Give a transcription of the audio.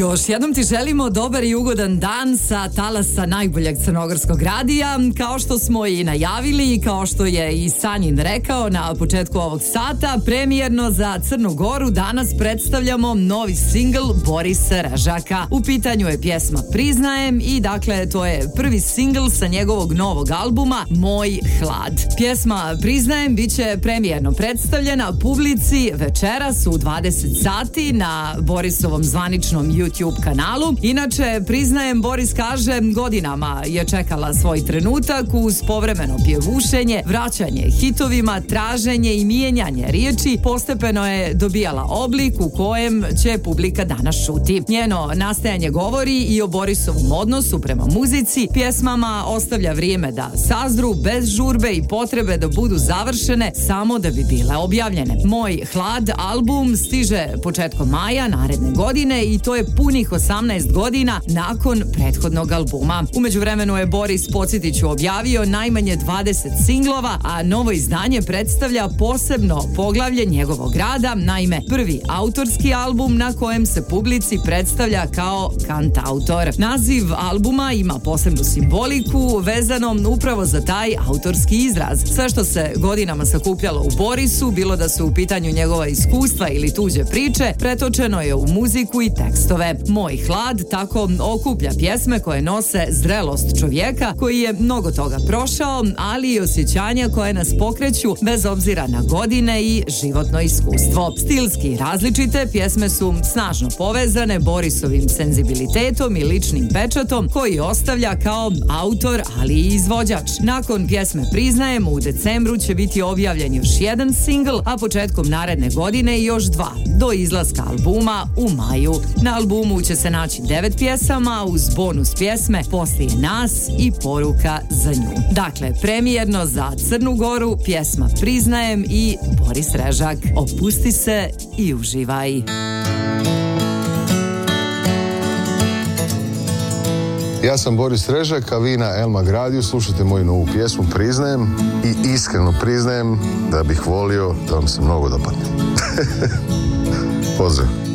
Još jednom ti želimo dobar i ugodan dan sa talasa najboljeg crnogorskog radija. Kao što smo i najavili i kao što je i Sanjin rekao na početku ovog sata, premijerno za Crnu Goru danas predstavljamo novi singl Borisa Režaka. U pitanju je pjesma Priznajem i dakle to je prvi singl sa njegovog novog albuma Moj hlad. Pjesma Priznajem bit će premijerno predstavljena publici večeras u 20 sati na Borisovom zvaničnom YouTube kanalu. Inače, Priznajem, Boris kaže, godinama je čekala svoj trenutak uz povremeno pjevušenje, vraćanje hitovima, traženje i mijenjanje riječi. Postepeno je dobijala oblik u kojem će publika danas čuti. Njeno nastajanje govori i o Borisovom odnosu prema muzici. Pjesmama ostavlja vrijeme da sazru bez žurbe i potrebe da budu završene samo da bi bile objavljene. Moj hlad album stiže početkom maja naredne godine i to je punih 18 godina nakon prethodnog albuma. U međuvremenu je Boris, podsjetit ću, objavio najmanje 20 singlova, a novo izdanje predstavlja posebno poglavlje njegovog rada, naime prvi autorski album na kojem se publici predstavlja kao kantautor. Naziv albuma ima posebnu simboliku vezano upravo za taj autorski izraz. Sve što se godinama sakupljalo u Borisu, bilo da su u pitanju njegova iskustva ili tuđe priče, pretočeno je u muziku i tekstove. Moj hlad tako okuplja pjesme koje nose zrelost čovjeka koji je mnogo toga prošao, ali i osjećanja koje nas pokreću bez obzira na godine i životno iskustvo. Stilski različite, pjesme su snažno povezane Borisovim senzibilitetom i ličnim pečatom koji ostavlja kao autor, ali i izvođač. Nakon pjesme Priznajem u decembru će biti objavljen još jedan singl, a početkom naredne godine još 2, do izlaska albuma u maju. Na albumu će se naći 9 pjesama uz bonus pjesme Poslije nas i Poruka za nju. Dakle, premijerno za Crnu Goru pjesma Priznajem i Boris Režak. Opusti se i uživaj. Ja sam Boris Režak, a vi na Elmag radiju slušate moju novu pjesmu Priznajem i iskreno priznajem da bih volio da vam se mnogo dopadne. Pozdrav.